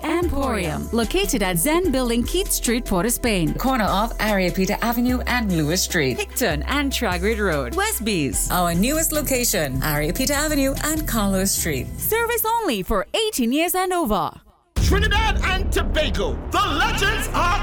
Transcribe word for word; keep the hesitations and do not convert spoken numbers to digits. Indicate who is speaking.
Speaker 1: Emporium, located at Zen Building, Keith Street, Port of Spain.
Speaker 2: Corner of Ariapita Avenue and Lewis Street.
Speaker 1: Picton and Tragrid Road, Westbees.
Speaker 2: Our newest location, Ariapita Avenue and Carlos Street.
Speaker 1: Service only for eighteen years and over.
Speaker 3: Trinidad and Tobago, the legends are